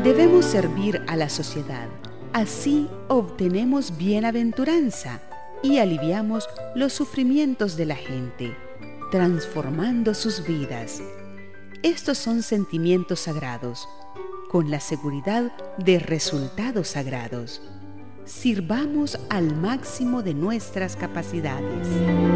Debemos servir a la sociedad. Así obtenemos bienaventuranza y aliviamos los sufrimientos de la gente, transformando sus vidas. Estos son sentimientos sagrados, con la seguridad de resultados sagrados. Sirvamos al máximo de nuestras capacidades.